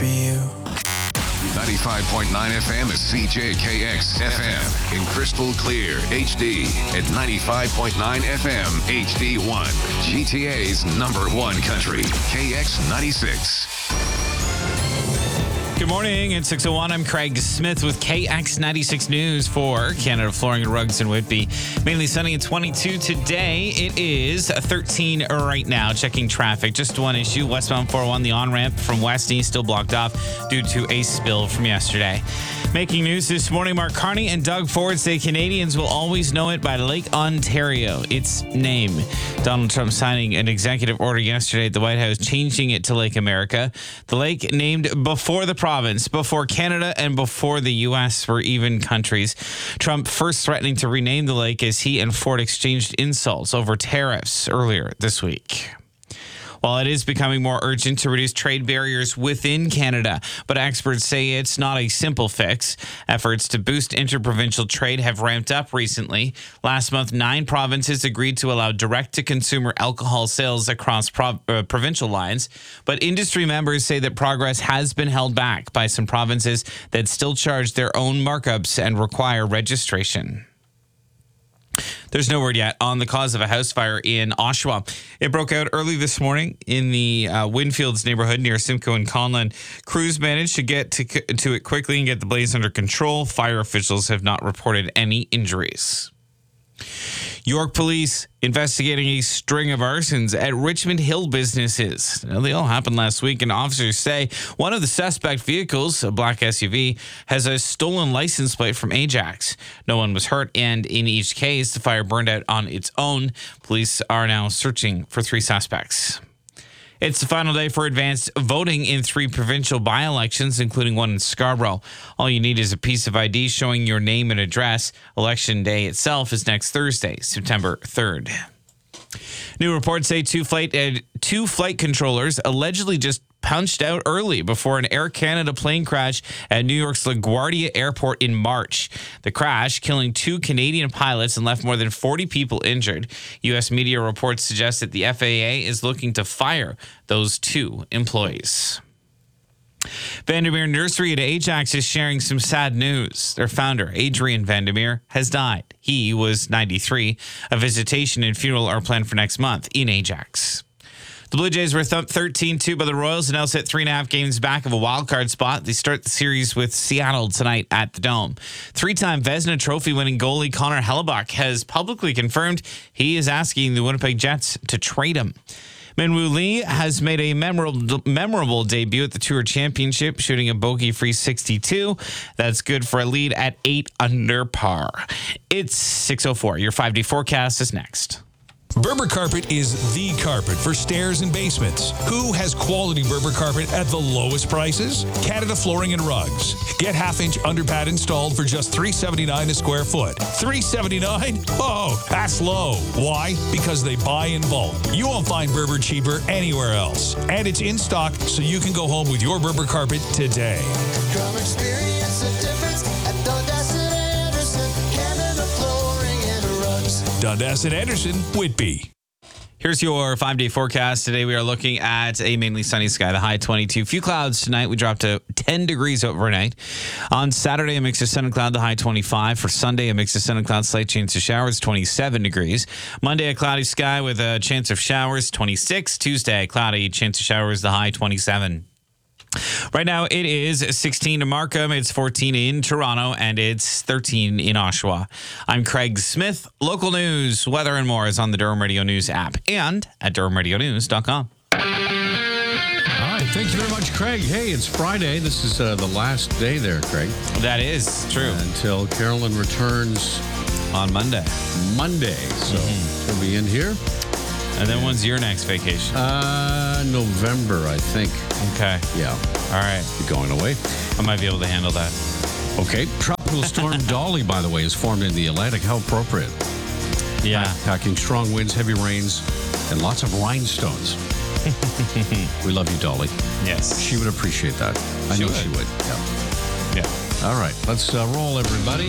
for you. 95.9 FM is CJKX FM in crystal clear HD at 95.9 FM HD1, GTA's #1 country, KX 96. Good morning. It's 6:01. I'm Craig Smith with KX 96 News for Canada Flooring and Rugs in Whitby. Mainly sunny at 22 today. It is 13 right now. Checking traffic. Just one issue. Westbound 401, the on-ramp from West East still blocked off due to a spill from yesterday. Making news this morning, Mark Carney and Doug Ford say Canadians will always know it by Lake Ontario, its name. Donald Trump signing an executive order yesterday at the White House changing it to Lake America. The lake named before the province, before Canada, and before the U.S. were even countries. Trump first threatening to rename the lake as he and Ford exchanged insults over tariffs earlier this week. While it is becoming more urgent to reduce trade barriers within Canada, but experts say it's not a simple fix. Efforts to boost interprovincial trade have ramped up recently. Last month, 9 provinces agreed to allow direct-to-consumer alcohol sales across provincial lines, but industry members say that progress has been held back by some provinces that still charge their own markups and require registration. There's no word yet on the cause of a house fire in Oshawa. It broke out early this morning in the Winfields neighborhood near Simcoe and Conlon. Crews managed to get to it quickly and get the blaze under control. Fire officials have not reported any injuries. York police investigating a string of arsons at Richmond Hill businesses. Now, they all happened last week, and officers say one of the suspect vehicles, a black SUV, has a stolen license plate from Ajax. No one was hurt, and in each case, the fire burned out on its own. Police are now searching for 3 suspects. It's the final day for advanced voting in 3 provincial by-elections, including one in Scarborough. All you need is a piece of ID showing your name and address. Election day itself is next Thursday, September 3rd. New reports say two flight controllers allegedly just punched out early before an Air Canada plane crash at New York's LaGuardia Airport in March. The crash killing 2 Canadian pilots and left more than 40 people injured. U.S. media reports suggest that the FAA is looking to fire those 2 employees. Vandermeer Nursery at Ajax is sharing some sad news. Their founder, Adrian Vandermeer, has died. He was 93. A visitation and funeral are planned for next month in Ajax. The Blue Jays were thumped 13-2 by the Royals and now sit 3.5 games back of a wildcard spot. They start the series with Seattle tonight at the Dome. 3-time Vezina Trophy winning goalie Connor Hellebuck has publicly confirmed he is asking the Winnipeg Jets to trade him. Minwoo Lee has made a memorable debut at the Tour Championship, shooting a bogey-free 62. That's good for a lead at 8 under par. It's 6:04. Your 5-day forecast is next. Berber Carpet is the carpet for stairs and basements. Who has quality Berber carpet at the lowest prices? Canada Flooring and Rugs. Get half-inch underpad installed for just $379 a square foot. $379? Oh, that's low. Why? Because they buy in bulk. You won't find Berber cheaper anywhere else. And it's in stock, so you can go home with your Berber carpet today. Come experience the difference at Dundas and Anderson, Canada Flooring and Rugs. Dundas and Anderson, Whitby. Here's your 5-day forecast. Today we are looking at a mainly sunny sky, the high 22. Few clouds tonight. We dropped to 10 degrees overnight. On Saturday, a mix of sun and cloud, the high 25. For Sunday, a mix of sun and cloud, slight chance of showers, 27 degrees. Monday, a cloudy sky with a chance of showers, 26. Tuesday, cloudy, chance of showers, the high 27. Right now, it is 16 in Markham, it's 14 in Toronto, and it's 13 in Oshawa. I'm Craig Smith. Local news, weather, and more is on the Durham Radio News app and at durhamradionews.com. All right, thank you very much, Craig. Hey, it's Friday. This is the last day there, Craig. That is true. Until Carolyn returns on Monday. So she'll be in here. And then when's your next vacation? November, I think. Okay. Yeah. All right. You going away? I might be able to handle that. Okay. Tropical storm Dolly, by the way, is formed in the Atlantic. How appropriate. Yeah. Packing strong winds, heavy rains, and lots of rhinestones. We love you, Dolly. Yes. She would appreciate that. I know she would. Yeah. Yeah. All right. Let's roll, everybody.